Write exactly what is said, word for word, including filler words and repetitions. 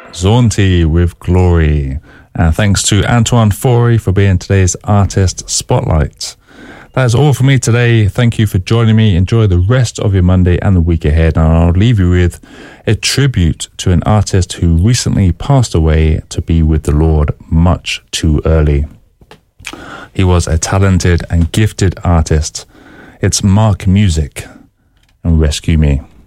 Zonti with Glory. And thanks to Antoine Faury for being today's Artist Spotlight. That is all for me today. Thank you for joining me. Enjoy the rest of your Monday and the week ahead. And I'll leave you with a tribute to an artist who recently passed away to be with the Lord much too early. He was a talented and gifted artist. It's Mark Music and Rescue Me.